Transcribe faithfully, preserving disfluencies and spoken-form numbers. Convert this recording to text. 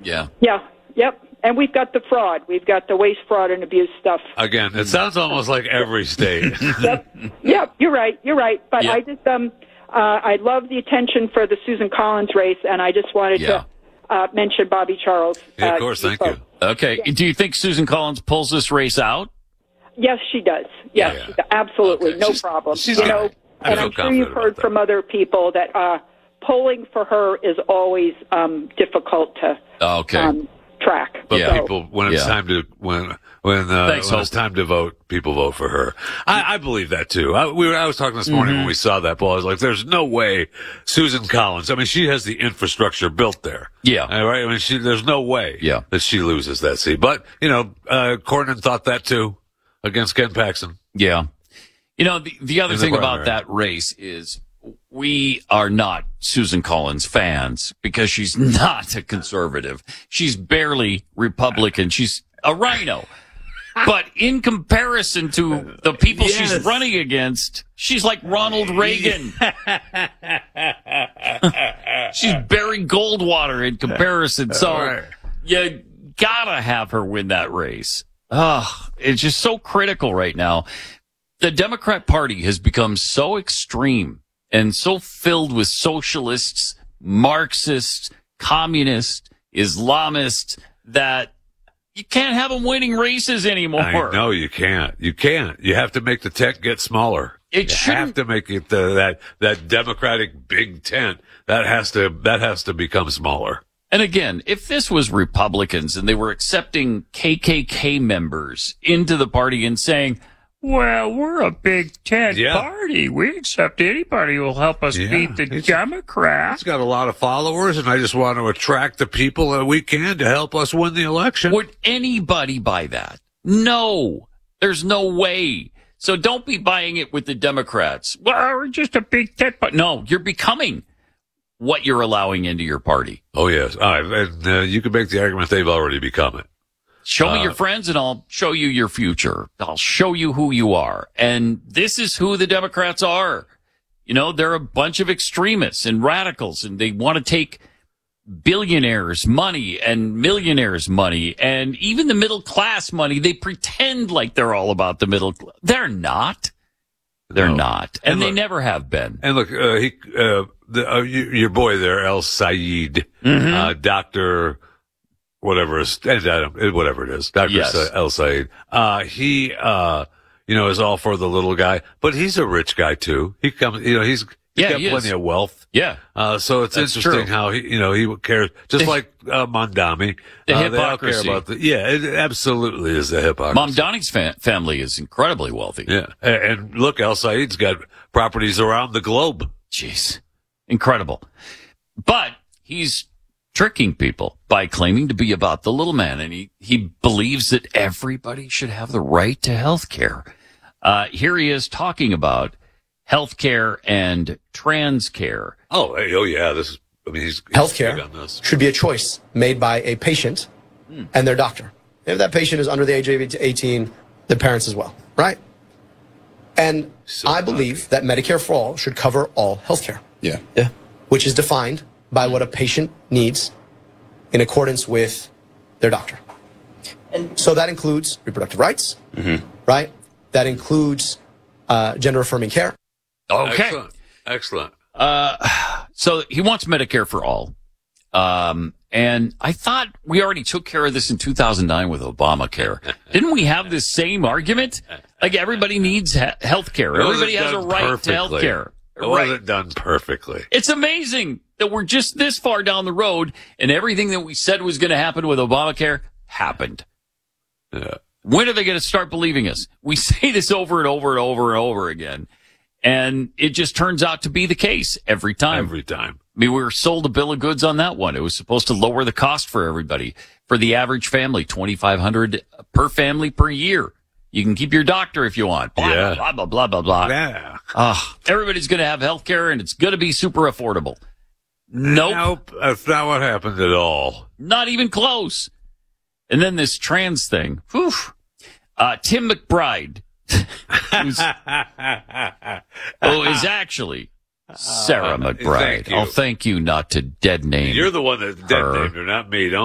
Yeah. Yeah. Yep. And we've got the fraud. We've got the waste, fraud, and abuse stuff. Again, it sounds almost like every state. Yep. Yep. You're right. You're right. But Yep. I just um uh, I love the attention for the Susan Collins race, and I just wanted Yeah. to uh, mention Bobby Charles. Yeah, uh, of course. Thank you. Okay. Yeah. Do you think Susan Collins pulls this race out? Yes, she does. Yes, Yeah. she does. Absolutely, Okay. no She's- problem. she's you all know, right. I and feel I'm sure confident you've about heard that. from other people that uh, polling for her is always um, difficult to Okay. um, track. But Yeah. people, when it's Yeah. time to when when, uh, Thanks, when it's Hope. time to vote, people vote for her. I, I believe that too. I, we were, I was talking this morning Mm-hmm. when we saw that poll. I was like, "There's no way Susan Collins. I mean, she has the infrastructure built there. Yeah. All right. I mean, she, there's no way Yeah. that she loses that seat. But you know, uh, Cornyn thought that too against Ken Paxton. Yeah. You know, the, the other In the thing about primary. that race is we are not Susan Collins fans because she's not a conservative. She's barely Republican. She's a rhino. But in comparison to the people Yes. she's running against, she's like Ronald Reagan. She's Barry Goldwater in comparison. So Right. you gotta have her win that race. Ugh, it's just so critical right now. The Democrat Party has become so extreme and so filled with socialists, Marxists, communists, Islamists that you can't have them winning races anymore. I know you can't. You can't. You have to make the tent get smaller. It you shouldn't- have to make it the, that that Democratic big tent that has to that has to become smaller. And again, if this was Republicans and they were accepting K K K members into the party and saying, well, we're a big tent Yeah. party. We accept anybody who will help us Yeah. beat the It's- Democrats. He's got a lot of followers, and I just want to attract the people that we can to help us win the election. Would anybody buy that? No. There's no way. So don't be buying it with the Democrats. Well, we're just a big tent party. No, you're becoming what you're allowing into your party. Oh yes, All right. And uh, you can make the argument they've already become it. Show me Uh, your friends and I'll show you your future. I'll show you who you are. And this is who the Democrats are. You know, they're a bunch of extremists and radicals and they want to take billionaires' money and millionaires' money and even the middle class money. They pretend like they're all about the middle class. They're not. They're No. not. And, And they look- never have been. And look, uh, he, uh, the, uh, you, your boy there, El Sayed, Mm-hmm. uh, Doctor, whatever, is- and, uh, whatever it is, Doctor Yes. Sa- El Sayed. Uh, he, uh, you know, is all for the little guy, but he's a rich guy too. He comes, you know, he's, he's Yeah, got he plenty is. of wealth. Yeah. Uh, so it's That's interesting true. how he, you know, he cares, just The- like, uh, Mondami. The uh, they all care hypocrisy. about the, yeah, it absolutely is the hypocrisy. Mom Donnie's fa- family is incredibly wealthy. Yeah. And, and look, El Sayed's got properties around the globe. Jeez. Incredible. But he's tricking people by claiming to be about the little man, and he, he believes that everybody should have the right to health care. Uh, here he is talking about health care and trans care. Oh, hey, oh yeah, this is, I mean, he's, he's big Healthcare on this. should be a choice made by a patient and their doctor. If that patient is under the age of eighteen, the parents as well, right? And So I believe that Medicare for All should cover all healthcare, Yeah. yeah, which is defined by what a patient needs in accordance with their doctor. And so that includes reproductive rights, right? That includes uh, gender-affirming care. Okay. Excellent. Excellent. Uh, so he wants Medicare for all. Um, and I thought we already took care of this in two thousand nine with Obamacare. Didn't we have this same argument? Like everybody needs he- health care. It wasn't Everybody has a done right perfectly. to health care. It Right. wasn't done perfectly. It's amazing that we're just this far down the road and everything that we said was going to happen with Obamacare happened. Yeah. When are they going to start believing us? We say this over and over and over and over again. And it just turns out to be the case every time. Every time. I mean, we were sold a bill of goods on that one. It was supposed to lower the cost for everybody. For the average family, twenty-five hundred dollars per family per year. You can keep your doctor if you want. Blah, Yeah. blah, blah, blah, blah, blah. Yeah. Ah, everybody's going to have health care and it's going to be super affordable. Nope. Nope. That's not what happened at all. Not even close. And then this trans thing. Whew. Uh, Tim McBride, who's, who is actually Sarah Uh, McBride. thank you. I'll thank you not to dead name. You're the one that dead her. named her, not me. Don't